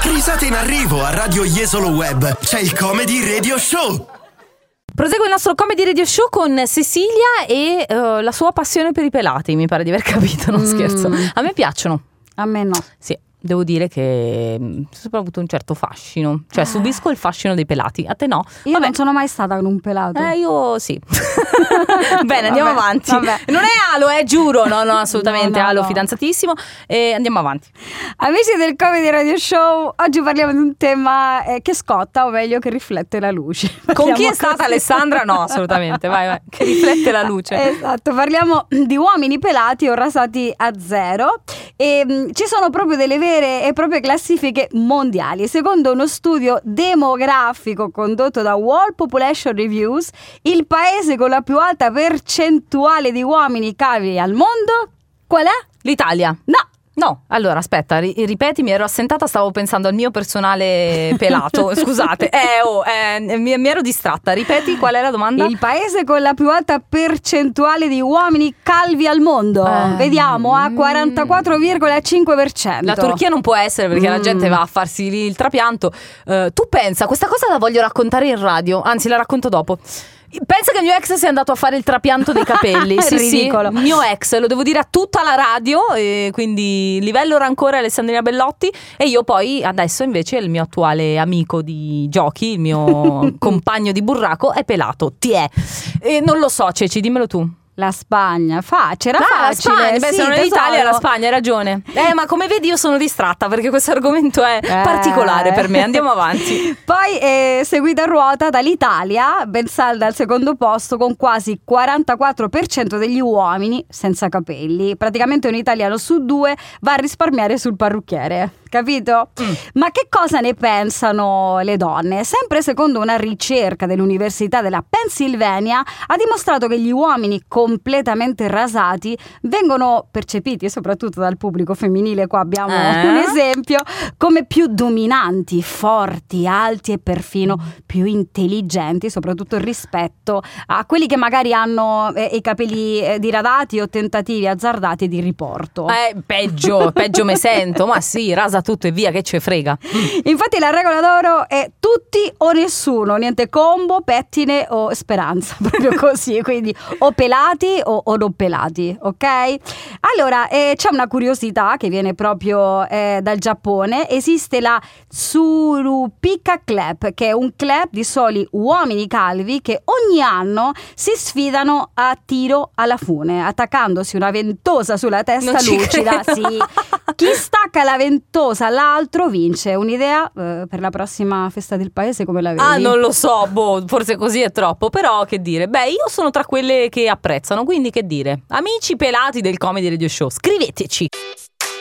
Risate in arrivo a Radio Jesolo Web. C'è il Comedy Radio Show. Prosegue il nostro Comedy Radio Show con Cecilia e la sua passione per i pelati, mi pare di aver capito, non scherzo. A me piacciono. A me no. Sì, devo dire che ho sempre avuto un certo fascino. Cioè subisco il fascino dei pelati. A te no? Io non sono mai stata con un pelato. Io sì. Bene, andiamo avanti. Vabbè. Non è Alo, giuro. No, assolutamente. No, Alo, no. fidanzatissimo. E andiamo avanti. Amici del Comedy Radio Show, oggi parliamo di un tema che scotta, o meglio che riflette la luce. Con chi è stata così. Alessandra? No, assolutamente. Vai. Che riflette la luce. Esatto, parliamo di uomini pelati o rasati a zero. E ci sono proprio delle vere e proprie classifiche mondiali. Secondo uno studio demografico condotto da World Population Reviews, il paese con la più alta percentuale di uomini calvi al mondo, qual è? L'Italia. No, allora aspetta, ripeti, mi ero assentata, stavo pensando al mio personale pelato, scusate, mi ero distratta, ripeti qual è la domanda? Il paese con la più alta percentuale di uomini calvi al mondo, vediamo, a 44,5%. La Turchia non può essere perché la gente va a farsi il trapianto. Tu pensa, questa cosa la voglio raccontare in radio, anzi la racconto dopo. Pensa che il mio ex sia andato a fare il trapianto dei capelli. Sì, ridicolo. Sì, mio ex, lo devo dire a tutta la radio, e quindi livello rancore Alessandrina Bellotti. E io poi adesso invece il mio attuale amico di giochi, il mio compagno di burraco è pelato. Ti è. E non lo so, Ceci, dimmelo tu. La Spagna, c'era facile. La Spagna, sì, se non è l'Italia, la Spagna, hai ragione. Ma come vedi io sono distratta perché questo argomento è particolare per me. Andiamo avanti. Poi seguita a ruota dall'Italia, ben salda al secondo posto con quasi 44% degli uomini senza capelli. Praticamente un italiano su 2 va a risparmiare sul parrucchiere. Capito? Ma che cosa ne pensano le donne? Sempre secondo una ricerca dell'Università della Pennsylvania ha dimostrato che gli uomini completamente rasati vengono percepiti, soprattutto dal pubblico femminile, qua abbiamo un esempio, come più dominanti, forti, alti e perfino più intelligenti, soprattutto rispetto a quelli che magari hanno i capelli diradati o tentativi azzardati di riporto. Peggio me sento, ma sì, rasa tutto e via, che ce frega. Infatti la regola d'oro è tutti o nessuno, niente combo, pettine o speranza, proprio così, quindi o pelati o non pelati, ok? Allora c'è una curiosità che viene proprio dal Giappone. Esiste la Tsurupika Club, che è un club di soli uomini calvi che ogni anno si sfidano a tiro alla fune, attaccandosi una ventosa sulla testa lucida. Sì. Chi stacca la ventosa all'altro vince. Un'idea per la prossima festa del paese, come la vedi? Non lo so, forse così è troppo, però che dire. Io sono tra quelle che apprezzano, quindi che dire. Amici pelati del Comedy Radio Show, scriveteci.